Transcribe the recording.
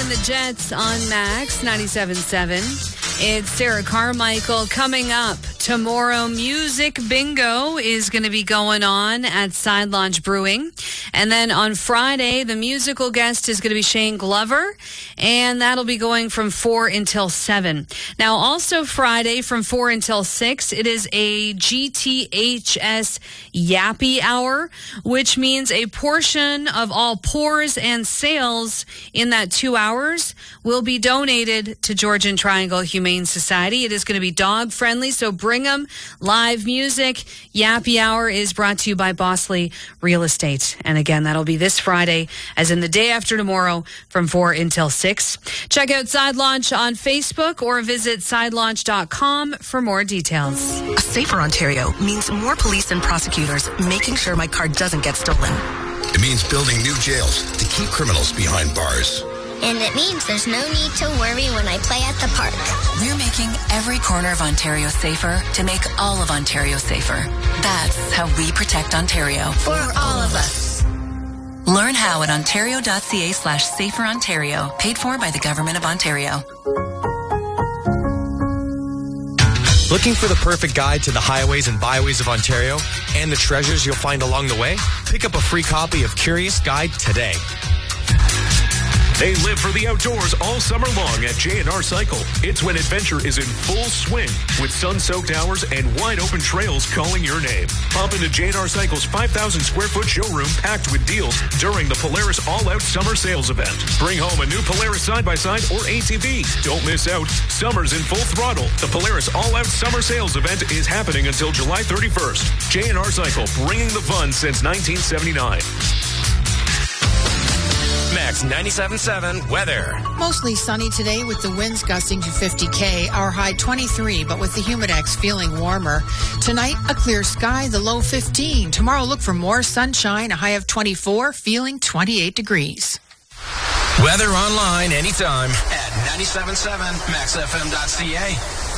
and the Jets on Max 97.7. It's Sarah Carmichael. Coming up tomorrow, Music Bingo is going to be going on at Side Launch Brewing. And then on Friday, the musical guest is going to be Shane Glover, and that'll be going from 4 until 7. Now, also Friday from 4 until 6, it is a GTHS Yappy Hour, which means a portion of all pours and sales in that 2 hours will be donated to Georgian Triangle Humane Society. It is going to be dog friendly, so bring them. Live music. Yappy Hour is brought to you by Bosley Real Estate. And again, that'll be this Friday, as in the day after tomorrow, from 4 until 6. Check out Side Launch on Facebook or visit sidelaunch.com for more details. A safer Ontario means more police and prosecutors making sure my car doesn't get stolen. It means building new jails to keep criminals behind bars. And it means there's no need to worry when I play at the park. We're making every corner of Ontario safer to make all of Ontario safer. That's how we protect Ontario. For all of us. Learn how at ontario.ca/saferontario. Paid for by the Government of Ontario. Looking for the perfect guide to the highways and byways of Ontario and the treasures you'll find along the way? Pick up a free copy of Curious Guide today. They live for the outdoors all summer long at J&R Cycle. It's when adventure is in full swing with sun-soaked hours and wide-open trails calling your name. Pop into J&R Cycle's 5,000-square-foot showroom packed with deals during the Polaris All-Out Summer Sales event. Bring home a new Polaris side-by-side or ATV. Don't miss out. Summer's in full throttle. The Polaris All-Out Summer Sales event is happening until July 31st. J&R Cycle, bringing the fun since 1979. Max 97.7 weather. Mostly sunny today with the winds gusting to 50 km. Our high 23, but with the humidex feeling warmer. Tonight, a clear sky, the low 15. Tomorrow, look for more sunshine, a high of 24, feeling 28 degrees. Weather online anytime at 97.7maxfm.ca.